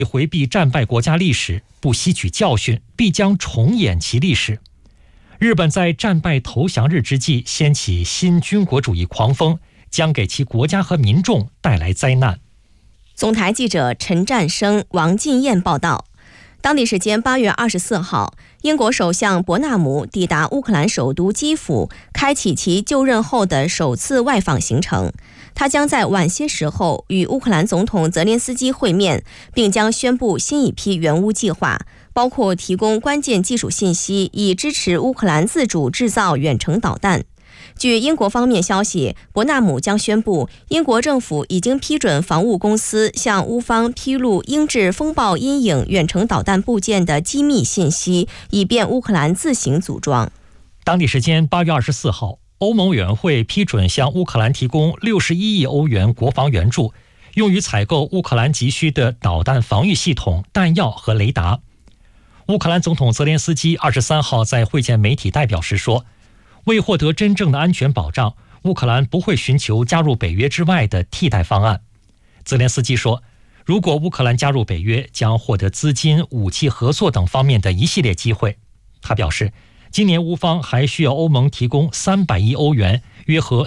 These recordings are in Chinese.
回避战败国家历史，不吸取教训，必将重演其历史。日本在战败投降日之际掀起新军国主义狂风，将给其国家和民众带来灾难。 总台记者陈占生、王进燕报道。当地时间8月24号，英国首相伯纳姆抵达乌克兰首都基辅，开启其就任后的首次外访行程。他将在晚些时候与乌克兰总统泽连斯基会面，并将宣布新一批援乌计划，包括提供关键技术信息，以支持乌克兰自主制造远程导弹。据英国方面消息，伯纳姆将宣布英国政府已经批准防务公司向乌方披露英制风暴阴影远程导弹部件的机密信息，以便乌克兰自行组装。 当地时间8月24号，欧盟委员会批准向乌克兰提供61亿欧元国防援助，用于采购乌克兰急需的导弹防御系统、弹药和雷达。乌克兰总统泽连斯基23号在会见媒体代表时说，为获得真正的安全保障，乌克兰不会寻求加入北约之外的替代方案。泽连斯基说，如果乌克兰加入北约，将获得资金、武器合作等方面的一系列机会。他表示，今年乌方还需要欧盟提供300亿欧元，约合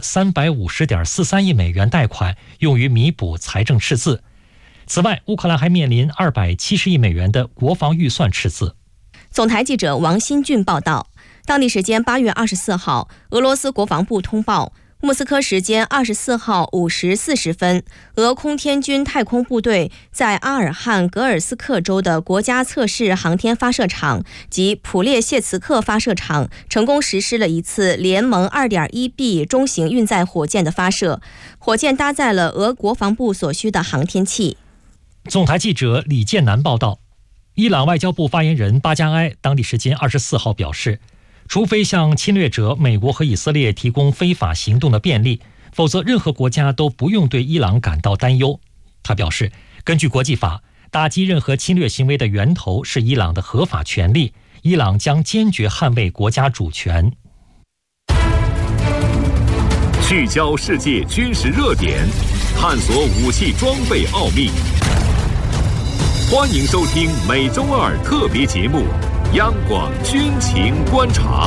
350.43亿美元贷款，用于弥补财政赤字。此外，乌克兰还面临270亿美元的国防预算赤字。 总台记者王新俊报道。当地时间8月24号，俄罗斯国防部通报，莫斯科时间24号5时40分，俄空天军太空部队在阿尔汉格尔斯克州的国家测试航天发射场及普列谢茨克发射场成功实施了一次联盟 2.1B 中型运载火箭的发射，火箭搭载了俄国防部所需的航天器。 总台记者李建南报道。伊朗外交部发言人巴加埃当地时间24号表示，除非向侵略者美国和以色列提供非法行动的便利，否则任何国家都不用对伊朗感到担忧。他表示，根据国际法，打击任何侵略行为的源头是伊朗的合法权利，伊朗将坚决捍卫国家主权。 聚焦世界军事热点，探索武器装备奥秘。欢迎收听每周二特别节目《央广军情观察》。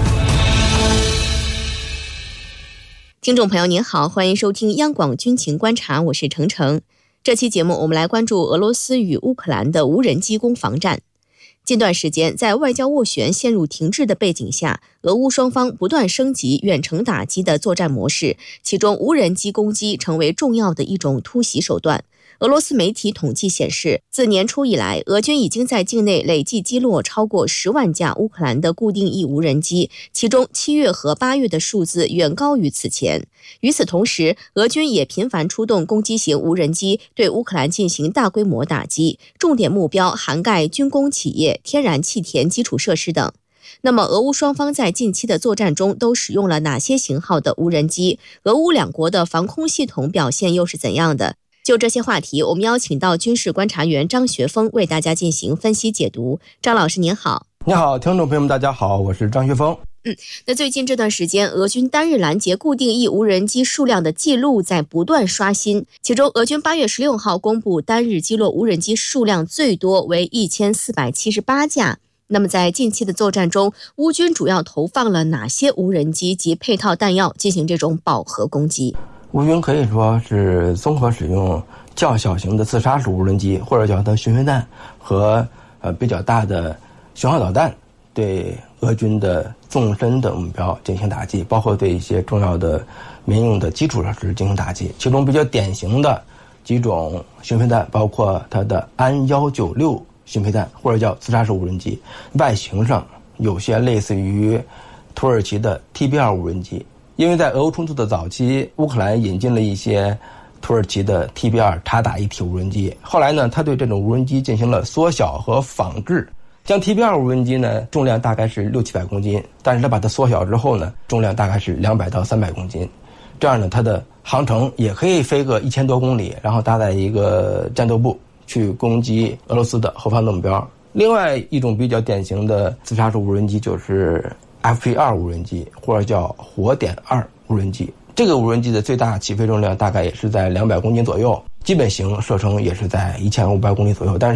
听众朋友您好，欢迎收听央广军情观察，我是程程。这期节目我们来关注俄罗斯与乌克兰的无人机攻防战。近段时间，在外交斡旋陷入停滞的背景下，俄乌双方不断升级远程打击的作战模式，其中无人机攻击成为重要的一种突袭手段。俄罗斯媒体统计显示，自年初以来，俄军已经在境内累计击落超过10万架乌克兰的固定翼无人机，其中7月和8月的数字远高于此前。与此同时，俄军也频繁出动攻击型无人机对乌克兰进行大规模打击，重点目标涵盖军工企业、天然气田基础设施等。那么，俄乌双方在近期的作战中都使用了哪些型号的无人机？俄乌两国的防空系统表现又是怎样的？就这些话题，我们邀请到军事观察员张学峰为大家进行分析解读。张老师您好。 你好，听众朋友们大家好，我是张学峰。 那最近这段时间，俄军单日拦截固定翼无人机数量的记录在不断刷新，其中俄军8月16号公布单日击落无人机数量最多为1478架。那么在近期的作战中，乌军主要投放了哪些无人机及配套弹药进行这种饱和攻击？ 乌军可以说是综合使用较小型的自杀式无人机，或者叫它巡飞弹和比较大的巡航导弹，对俄军的纵深的目标进行打击，包括对一些重要的民用的基础设施进行打击。其中比较典型的几种巡飞弹包括它的安196巡飞弹，或者叫自杀式无人机，外形上有些类似于土耳其的 TB2 无人机。因为在俄乌冲突的早期，乌克兰引进了一些土耳其的 TB2 察打一体无人机，后来呢，他对这种无人机进行了缩小和仿制，像 TB2 无人机呢，重量大概是600-700公斤，但是他把它缩小之后呢，重量大概是200到300公斤，这样呢，它的航程也可以飞个1000多公里，然后搭载一个战斗部去攻击俄罗斯的后方的目标。另外一种比较典型的自杀式无人机就是 FP2 无人机，或者叫火点2无人机。这个无人机的最大起飞重量大概也是在200公斤左右，基本型射程也是在1500公里左右，但是